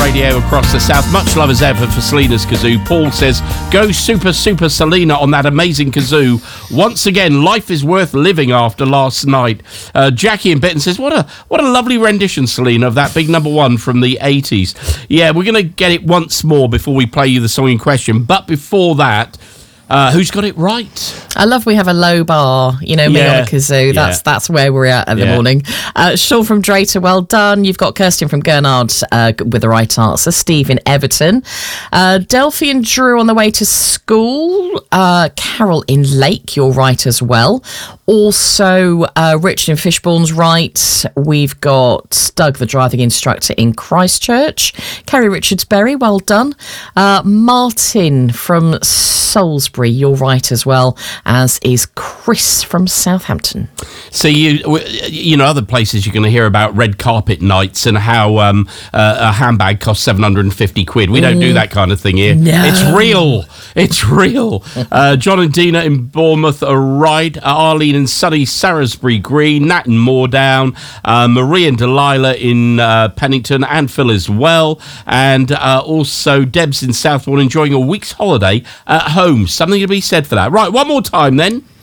radio across the south. Much love as ever for Selena's kazoo. Paul says, go super Selena on that amazing kazoo. Once again, life is worth living after last night. Jackie in Bitton says, what a lovely rendition, Selena, of that big number one from the 80s. Yeah, we're going to get it once more before we play you the song in question. But before that, who's got it right? I love we have a low bar, me on a kazoo. That's where we're at the morning. Sean from Drayton, well done. You've got Kirsten from Gurnard with the right answer. Steve in Everton. Delphi and Drew on the way to school. Carol in Lake, you're right as well. Also, Richard in Fishbourne's right. We've got Doug, the driving instructor in Christchurch. Carrie Richardsbury, well done. Martin from Salisbury, you're right as well, as is Chris from Southampton. So you know other places you're going to hear about red carpet nights and how a handbag costs 750 quid. We don't do that kind of thing here. No. It's real. John and Dina in Bournemouth are right. Arlene in sunny Salisbury Green. Nat in Moordown. Marie and Delilah in Pennington, and Phil as well. And also Deb's in Southbourne enjoying a week's holiday at home. Something to be said for that. Right, one more time then.